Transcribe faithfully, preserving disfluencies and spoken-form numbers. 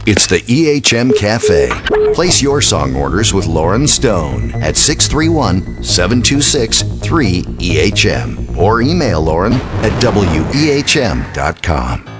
It's the E H M Cafe. Place your song orders with Lauren Stone at six three one, seven two six, three E H M or email Lauren at W E H M dot com.